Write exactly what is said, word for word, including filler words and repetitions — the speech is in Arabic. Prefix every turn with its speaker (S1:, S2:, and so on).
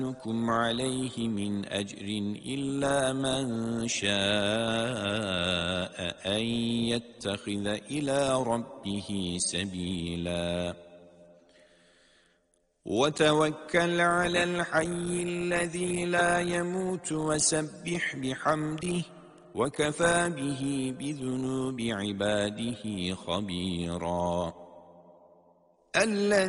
S1: لكم عليه من أجر إلا من شاء أن يتخذ إلى ربه سبيلا وتوكل على الحي الذي لا يموت وسبح بحمده وكفى به بذنوب عباده خبيرا.